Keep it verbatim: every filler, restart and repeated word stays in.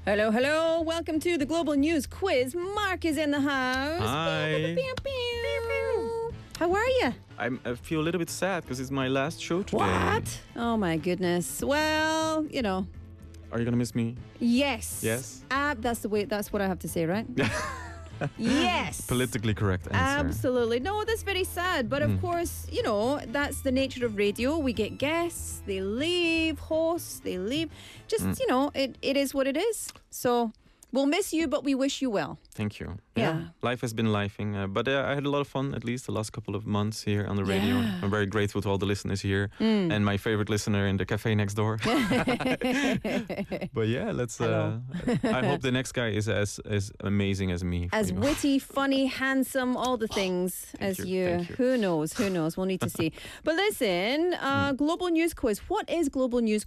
Hello, hello. Welcome to the Global News Quiz. Mark is in the house. Hi. Pew, pew, pew, pew. How are you? I'm, I feel a little bit sad because it's my last show today. What? Oh my goodness. Well, you know. Are you gonna miss me? Yes. Yes. Uh, that's the way. That's what I have to say, right? Yes. Politically correct answer. Absolutely. No, that's very sad. But of Mm. course, you know, that's the nature of radio. We get guests, they leave, hosts, they leave. Just, Mm. you know, it, it is what it is. So we'll miss you, but we wish you well. Thank you. Yeah. Life has been lifing, uh, but uh, I had a lot of fun at least the last couple of months here on the radio. Yeah. I'm very grateful to all the listeners here Mm. and my favorite listener in the cafe next door. But yeah, let's. Uh, I hope the next guy is as as amazing as me. As you know. witty, funny, handsome, all the things as you, you. thank you. Who knows? Who knows? We'll need to see. But listen, uh, Global News Quiz. What is Global News